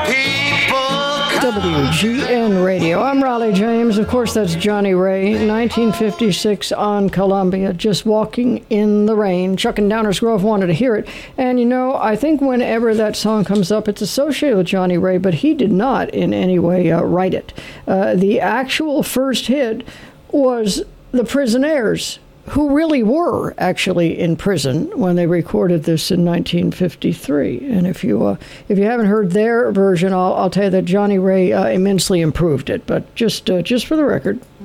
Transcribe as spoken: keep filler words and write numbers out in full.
W G N Radio. I'm Raleigh James. Of course, that's Johnny Ray, nineteen fifty-six on Columbia, Just Walking in the Rain. Chuck and Downers Grove wanted to hear it. And, you know, I think whenever that song comes up, it's associated with Johnny Ray, but he did not in any way uh, write it. Uh, the actual first hit was The Prisonaires, who really were actually in prison when they recorded this in nineteen fifty-three. And if you uh, if you haven't heard their version, I'll, I'll tell you that Johnny Ray uh, immensely improved it. But just uh, just for the record.